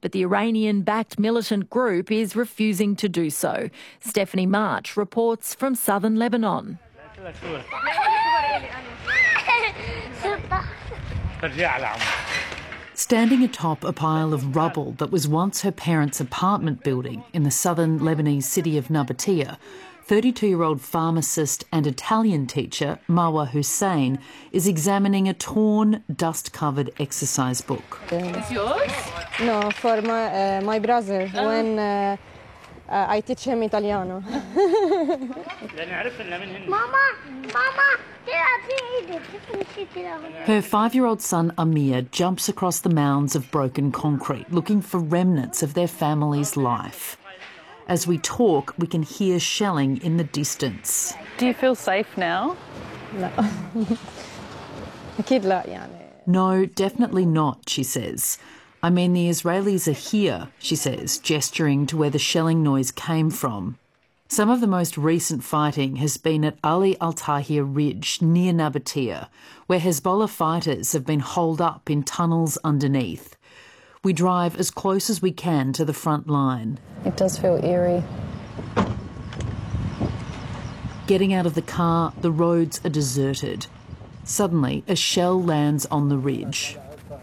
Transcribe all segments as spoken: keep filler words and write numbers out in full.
but the Iranian-backed militant group is refusing to do so. Stephanie March reports from southern Lebanon. Standing atop a pile of rubble that was once her parents' apartment building in the southern Lebanese city of Nabatea, thirty-two-year-old pharmacist and Italian teacher Marwa Hussein is examining a torn, dust-covered exercise book. It's yours? No, for my, uh, my brother, oh. when uh, uh, I teach him Italiano. Mama, Mama, her five-year-old son Amir jumps across the mounds of broken concrete, looking for remnants of their family's life. As we talk, we can hear shelling in the distance. Do you feel safe now? No. No, definitely not, she says. I mean, the Israelis are here, she says, gesturing to where the shelling noise came from. Some of the most recent fighting has been at Ali Al-Tahir Ridge near Nabatea, where Hezbollah fighters have been holed up in tunnels underneath. We drive as close as we can to the front line. It does feel eerie. Getting out of the car, the roads are deserted. Suddenly, a shell lands on the ridge.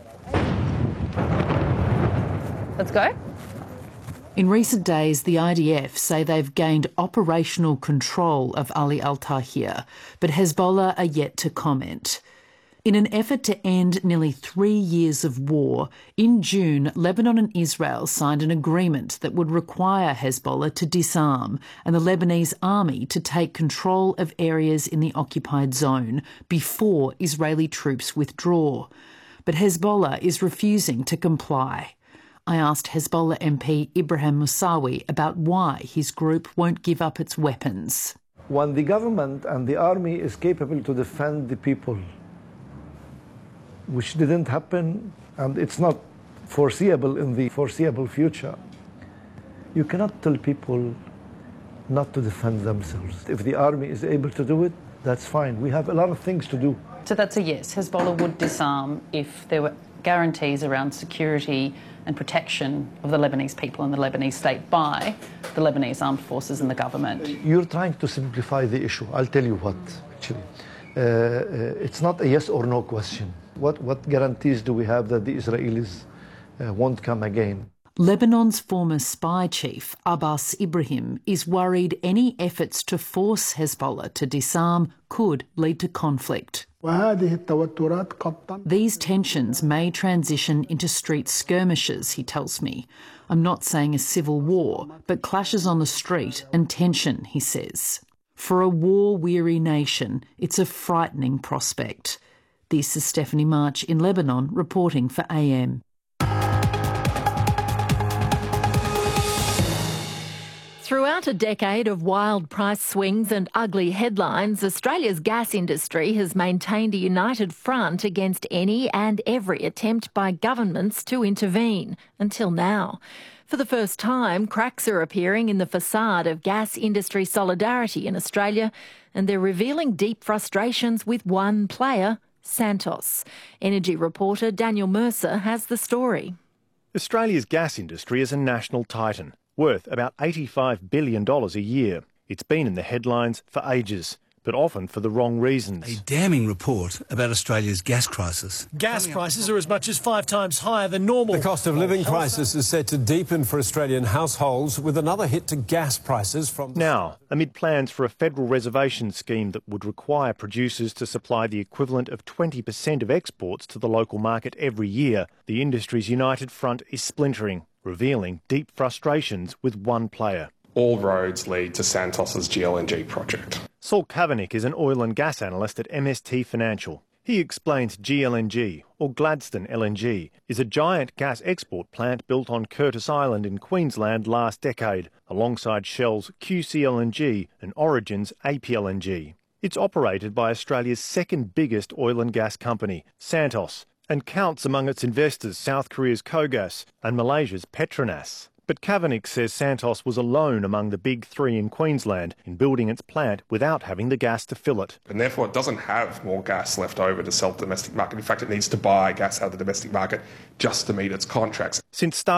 Let's go. In recent days, the I D F say they've gained operational control of Ali Al-Tahir, but Hezbollah are yet to comment. In an effort to end nearly three years of war, in June, Lebanon and Israel signed an agreement that would require Hezbollah to disarm and the Lebanese army to take control of areas in the occupied zone before Israeli troops withdraw. But Hezbollah is refusing to comply. I asked Hezbollah M P Ibrahim Musawi about why his group won't give up its weapons. When the government and the army is capable to defend the people, which didn't happen and it's not foreseeable in the foreseeable future, you cannot tell people not to defend themselves. If the army is able to do it, that's fine. We have a lot of things to do. So that's a yes. Hezbollah would disarm if there were guarantees around security and protection of the Lebanese people and the Lebanese state by the Lebanese armed forces and the government. You're trying to simplify the issue. I'll tell you what, actually. Uh, uh, it's not a yes or no question. What, what guarantees do we have that the Israelis uh, won't come again? Lebanon's former spy chief, Abbas Ibrahim, is worried any efforts to force Hezbollah to disarm could lead to conflict. These tensions may transition into street skirmishes, he tells me. I'm not saying a civil war, but clashes on the street and tension, he says. For a war-weary nation, it's a frightening prospect. This is Stephanie March in Lebanon, reporting for A M. Throughout a decade of wild price swings and ugly headlines, Australia's gas industry has maintained a united front against any and every attempt by governments to intervene, until now. For the first time, cracks are appearing in the facade of gas industry solidarity in Australia, and they're revealing deep frustrations with one player, Santos. Energy reporter Daniel Mercer has the story. Australia's gas industry is a national titan, worth about eighty-five billion dollars a year. It's been in the headlines for ages, but often for the wrong reasons. A damning report about Australia's gas crisis. Gas prices are as much as five times higher than normal. The cost of living crisis is set to deepen for Australian households, with another hit to gas prices from... Now, amid plans for a federal reservation scheme that would require producers to supply the equivalent of twenty percent of exports to the local market every year, the industry's united front is splintering, revealing deep frustrations with one player. All roads lead to Santos's G L N G project. Saul Kavanagh is an oil and gas analyst at M S T Financial. He explains G L N G, or Gladstone L N G, is a giant gas export plant built on Curtis Island in Queensland last decade, alongside Shell's Q C L N G and Origin's A P L N G. It's operated by Australia's second biggest oil and gas company, Santos, and counts among its investors South Korea's KOGAS and Malaysia's Petronas. But Kavanagh says Santos was alone among the big three in Queensland in building its plant without having the gas to fill it. And therefore it doesn't have more gas left over to sell to the domestic market. In fact, it needs to buy gas out of the domestic market just to meet its contracts. Since start